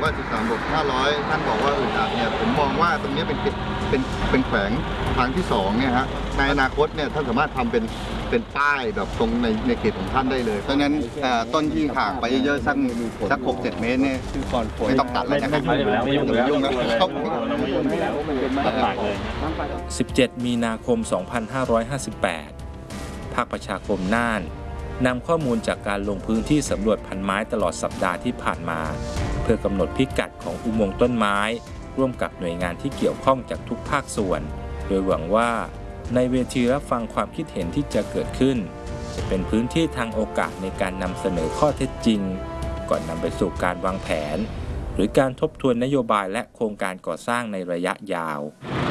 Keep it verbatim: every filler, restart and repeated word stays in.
ว่าสิบสามบวกห้าร้อยท่านบอกว่าอึดอัดเนี่ยผมมองว่าตรงนี้เป็นเป็นเป็นแขวงทางที่สองเนี่ยฮะในอนาคตเนี่ยท่านสามารถทำเป็นเป็นป้ายแบบตรงในในเขตของท่านได้เลยเพราะฉะนั้นต้นที่ห่างไปเยอะๆสักสักหกเจ็ดเมตรเนี่ยไม่ต้องตัดแล้วนะครับไม่ยุ่งแล้วไม่ยุ่งแล้วสิบเจ็ดมีนาคมสองพันห้าร้อยห้าสิบแปดภาคประชาคมน่านนำข้อมูลจากการลงพื้นที่สำรวจพันไม้ตลอดสัปดาห์ที่ผ่านมาเพื่อกำหนดพิกัดของอุโมงค์ต้นไม้ร่วมกับหน่วยงานที่เกี่ยวข้องจากทุกภาคส่วนโดยหวังว่าในเวทีรับฟังความคิดเห็นที่จะเกิดขึ้นจะเป็นพื้นที่ทางโอกาสในการนำเสนอข้อเท็จจริงก่อนนำไปสู่การวางแผนหรือการทบทวนนโยบายและโครงการก่อสร้างในระยะยาว